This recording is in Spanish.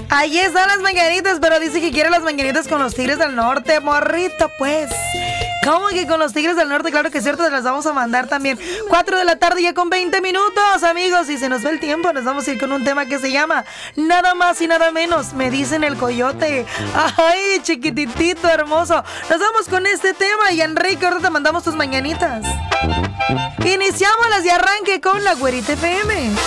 Ahí están las mañanitas, pero dice que quiere las mañanitas con los Tigres del Norte, morrito, pues. ¿Cómo que con los Tigres del Norte? Claro que es cierto, las vamos a mandar también. 4 de la tarde ya con 20 minutos, amigos. Y se nos va el tiempo, nos vamos a ir con un tema que se llama Nada más y nada menos, me dicen el coyote. Ay, chiquititito, hermoso. Nos vamos con este tema y Enrique, ahorita te mandamos tus mañanitas. Iniciamos las de arranque con la Güerita FM.